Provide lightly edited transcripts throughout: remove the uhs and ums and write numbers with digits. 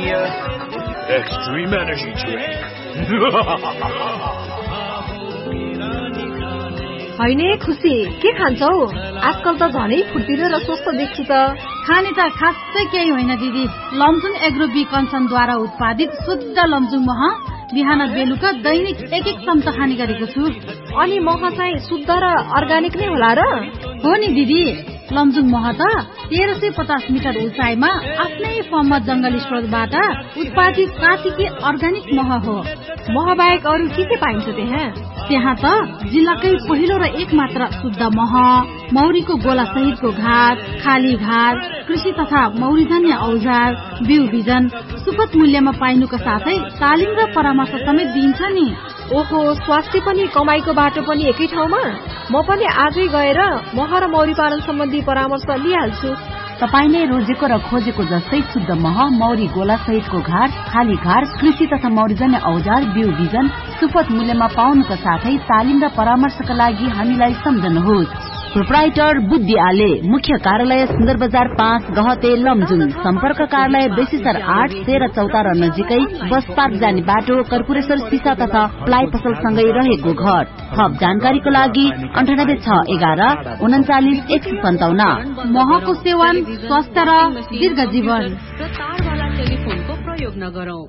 Pioneer Extreme Energy Drink. हैने खुसी के खान्छौ? आजकल त झनै फुर्तिलो र स्वस्थ देख्छु त। खाने त खासै केही होइन दिदी। लमजुङ एग्रो बी कन्सर्नद्वारा उत्पादित शुद्ध लमजुङ मह बिहान बेलुका दैनिक 1-1 चम्चा खाने गरेको छु। अनि मह चाहिँ शुद्ध र अर्गानिक नै होला र? हो नि दिदी, लमजुङ मह त 1350 मिटर उचाइमा आफ्नै फर्ममा जंगली स्रोतबाट उत्पादित काटिकी अर्गानिक मह हो। मह बाहेक अरू के पाइन्छ त्यहाँ त जिल्लाकै पहिलो र एकमात्र शुद्ध मह, मौरीको गोला सहितको घाट, खाली घाट, कृषि तथा मौरीजन्य औजार, बिउ बिजन सुपथ मूल्यमा पाइनुका साथै तालिम र परामर्श समेत दिइन्छ नि। ओहो, स्वास्थ्य पनि कमाईको बाटो पनि एकै ठाउँमा? म पनि आजै गएर मह र मौरी पालन सम्बन्धी परामर्श लिइहाल्छु। तपाईँ नै रोजेको र खोजेको जस्तै शुद्ध मह, मौरी गोला सहितको घाट, खाली घाट, कृषि तथा मौरीजन्य औजार, बिउ बिजन सुपथ मूल्यमा पाउनुका साथै तालिम र परामर्शका लागि हामीलाई सम्झनुहोस्। प्रोप्राइटर बुद्धि आले, मुख्य कार्यालय सुन्दर बजार 5 गहते लमजुङ, सम्पर्क कार्यालय बेसीसर 8 13 चौतारा नजिकै बस पार्क जाने बाटो, कर्पूरेश्वर सिसा तथा प्लाइ पसल सँगै रहेको घर। थप जानकारीको लागि 9861 39 157। महको सेवन स्वस्थ र दीर्घ जीवन। तारवाला टेलिफोनको प्रयोग नगरौं।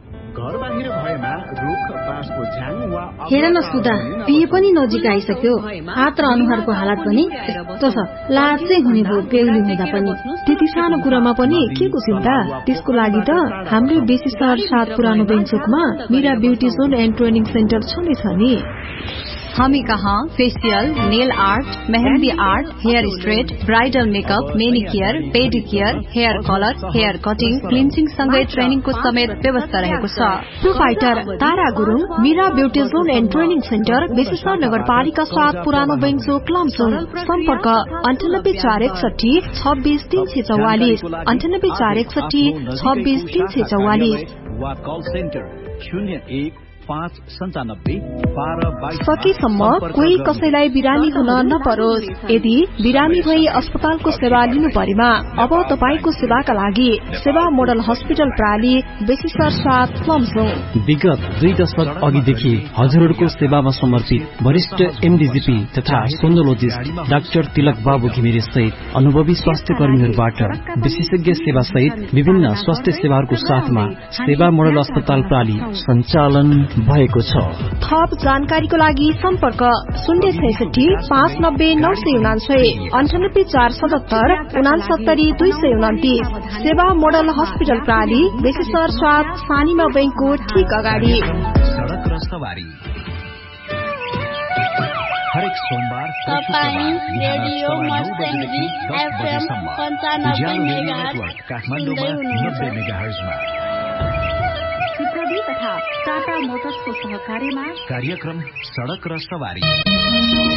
हेर न सुधा, बिहे पनि नजिक आइसक्यो। हात र अनुहारको हालत पनि यस्तो छ, लाजै हुने भयो बेहुली हुँदा पनि। त्यति सानो कुरामा पनि के को चिन्ता? त्यसको लागि त हाम्रो बेसी सहर 7 पुरानो बेन्चोकमा Meera beauty John and training centre छँदैछ नि। हामी कहाँ facial, nail art, mehndi art, hair straight, bridal makeup, manicure, pedicure, hair colour, hair cutting, cleansing सँगै ट्रेनिङको समेत व्यवस्था रहेको छ। Proprietor Tara Gurung, Meera beauty John and training centre, बेसीसर नगरपालिका 7 पुरानो बेन्चोक लमजुङ। सम्पर्क 9841 26 344 9841 26 344। सकेसम्म कोही कसैलाई बिरामी हुन नपरोस्। यदि बिरामी भई अस्पतालको सेवा लिनु परेमा अब तपाईको सेवाका लागि सेवा मोडल हस्पिटल प्राली बेसीसर 7 लमजुङ। विगत 2 दशक अघिदेखि हजुरहरूको सेवामा समर्पित वरिष्ठ एमडीजीपी तथा सोनोलोजिस्ट डाक्टर तिलक बाबु घिमिरे सहित अनुभवी स्वास्थ्य कर्मीहरूबाट विशेषज्ञ सेवा सहित विभिन्न स्वास्थ्य सेवाहरूको साथमा सेवा मोडल अस्पताल प्राली सञ्चालन भएको छ। थप जानकारीको लागि सम्पर्क 066 590 999 98 477 69 229। सेवा मोडल हस्पिटल प्राली बेसीसर 7 सानीमा बैंकको ठीक अगाडि। सडक र सवारी हरेक सोमबार रेडियो मस्टङ्गी एफएम 95 मेगाहर्ज काठमाडौँमा 90 मेगाहर्जमा तथा टाटा मोटर्सको सहकार्यमा कार्यक्रम सडक र सवारी।